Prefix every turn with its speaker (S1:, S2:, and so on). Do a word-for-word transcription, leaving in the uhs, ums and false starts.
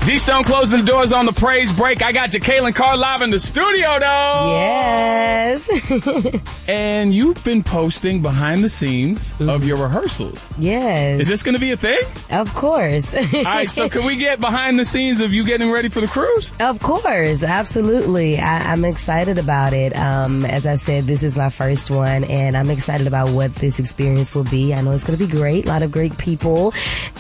S1: D-Stone closing the doors on the praise break. I got Jekalyn Carr live in the studio, though.
S2: Yes.
S1: And you've been posting behind the scenes mm-hmm. of your rehearsals.
S2: Yes.
S1: Is this going to be a thing?
S2: Of course.
S1: All right, so can we get behind the scenes of you getting ready for the cruise?
S2: Of course, absolutely. I, I'm excited about it. Um, as I said, this is my first one, and I'm excited about what this experience will be. I know it's going to be great. A lot of great people.